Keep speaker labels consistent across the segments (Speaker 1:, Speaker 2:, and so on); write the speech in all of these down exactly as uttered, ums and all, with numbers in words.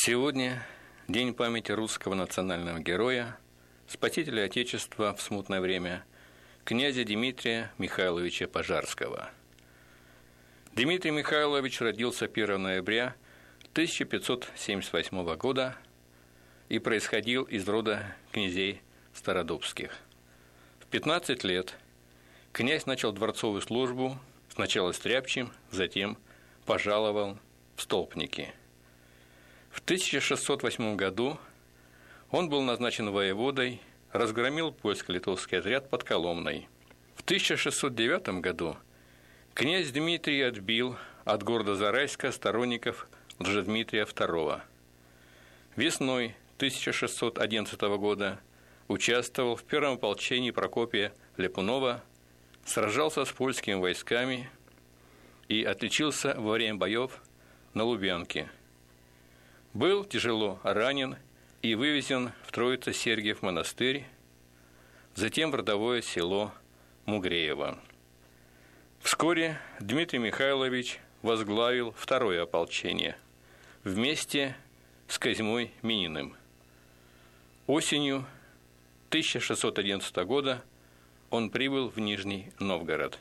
Speaker 1: Сегодня день памяти русского национального героя, спасителя Отечества в смутное время, князя Дмитрия Михайловича Пожарского. Дмитрий Михайлович родился первого ноября тысяча пятьсот семьдесят восьмого года и происходил из рода князей Стародубских. В пятнадцать лет князь начал дворцовую службу, сначала стряпчим, затем пожаловал в столпники. В тысяча шестьсот восьмом году он был назначен воеводой, разгромил польско-литовский отряд под Коломной. В тысяча шестьсот девятом году князь Дмитрий отбил от города Зарайска сторонников Лжедмитрия второго. Весной тысяча шестьсот одиннадцатого года участвовал в первом ополчении Прокопия Ляпунова, сражался с польскими войсками и отличился во время боев на Лубянке. Был тяжело ранен и вывезен в Троице-Сергиев монастырь, затем в родовое село Мугреево. Вскоре Дмитрий Михайлович возглавил второе ополчение вместе с Козьмой Мининым. Осенью тысяча шестьсот одиннадцатого года он прибыл в Нижний Новгород.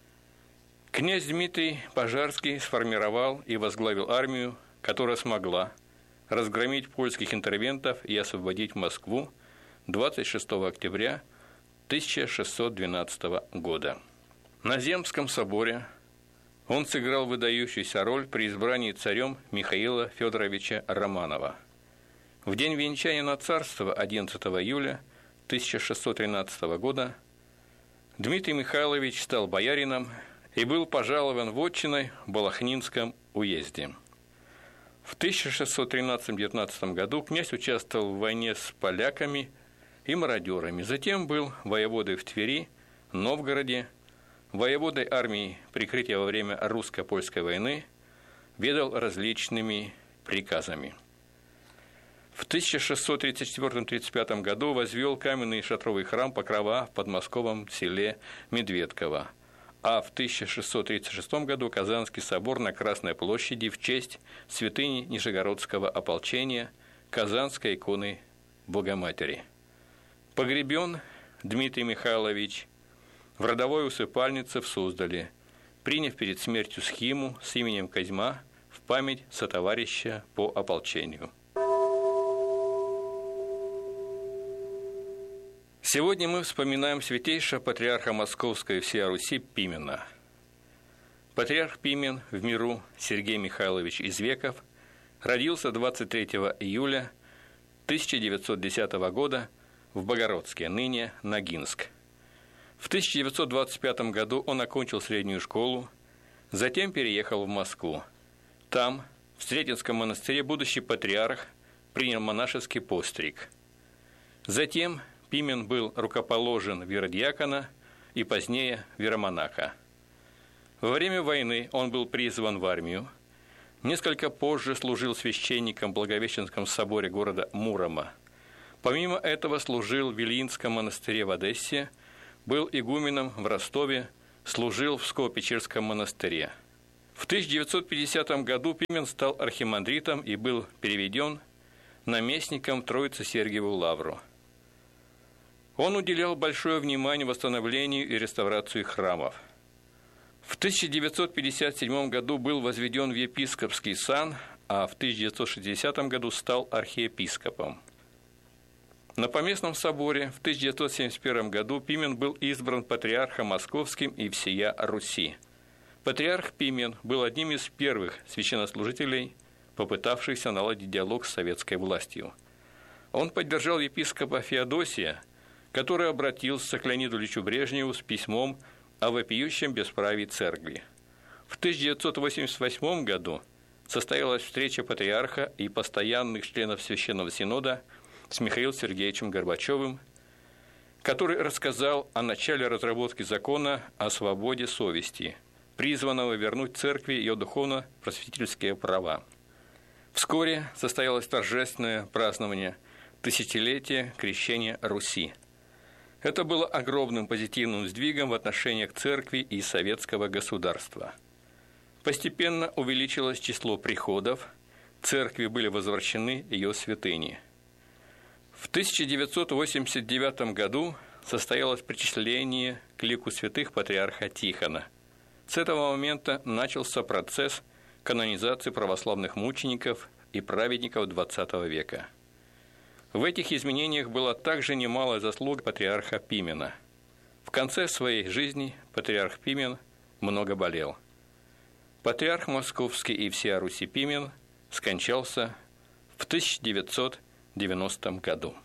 Speaker 1: Князь Дмитрий Пожарский сформировал и возглавил армию, которая смогла разгромить польских интервентов и освободить Москву двадцать шестого октября тысяча шестьсот двенадцатого года. На Земском соборе он сыграл выдающуюся роль при избрании царем Михаила Федоровича Романова. В день венчания на царство одиннадцатого июля тысяча шестьсот тринадцатого года Дмитрий Михайлович стал боярином и был пожалован вотчиной в Балахнинском уезде. В тысяча шестьсот тринадцатом-девятнадцатом году князь участвовал в войне с поляками и мародерами. Затем был воеводой в Твери, Новгороде, воеводой армии прикрытия во время русско-польской войны, ведал различными приказами. В тысяча шестьсот тридцать четвёртом — тридцать пятом году возвел каменный шатровый храм Покрова в подмосковном селе Медведково, а в тысяча шестьсот тридцать шестом году Казанский собор на Красной площади в честь святыни Нижегородского ополчения Казанской иконы Богоматери. Погребен Дмитрий Михайлович в родовой усыпальнице в Суздале, приняв перед смертью схиму с именем Козьма в память сотоварища по ополчению. Сегодня мы вспоминаем святейшего патриарха Московской и всей Руси Пимена. Патриарх Пимен в миру Сергей Михайлович Извеков родился двадцать третьего июля тысяча девятьсот десятого года в Богородске, ныне Ногинск. В тысяча девятьсот двадцать пятом году он окончил среднюю школу, затем переехал в Москву. Там, в Сретенском монастыре, будущий патриарх принял монашеский постриг. Затем Пимен был рукоположен в иеродиакона и позднее в иеромонаха. Во время войны он был призван в армию. Несколько позже служил священником в Благовещенском соборе города Мурома. Помимо этого служил в Вильинском монастыре в Одессе, был игуменом в Ростове, служил в Псково-Печерском монастыре. В тысяча девятьсот пятидесятом году Пимен стал архимандритом и был переведен наместником Троице-Сергиеву лавру. Он уделял большое внимание восстановлению и реставрации храмов. В тысяча девятьсот пятьдесят седьмом году был возведен в епископский сан, а в тысяча девятьсот шестидесятом году стал архиепископом. На Поместном соборе в тысяча девятьсот семьдесят первом году Пимен был избран патриархом Московским и всея Руси. Патриарх Пимен был одним из первых священнослужителей, попытавшихся наладить диалог с советской властью. Он поддержал епископа Феодосия, который обратился к Леониду Ильичу Брежневу с письмом о вопиющем бесправии церкви. В тысяча девятьсот восемьдесят восьмом году состоялась встреча патриарха и постоянных членов Священного Синода с Михаилом Сергеевичем Горбачевым, который рассказал о начале разработки закона о свободе совести, призванного вернуть церкви ее духовно-просветительские права. Вскоре состоялось торжественное празднование тысячелетия крещения Руси. Это было огромным позитивным сдвигом в отношениях церкви и советского государства. Постепенно увеличилось число приходов, церкви были возвращены ее святыни. В тысяча девятьсот восемьдесят девятом году состоялось причисление к лику святых патриарха Тихона. С этого момента начался процесс канонизации православных мучеников и праведников двадцатого века. В этих изменениях было также немало заслуг патриарха Пимена. В конце своей жизни патриарх Пимен много болел. Патриарх Московский и всея Руси Пимен скончался в тысяча девятьсот девяностом году.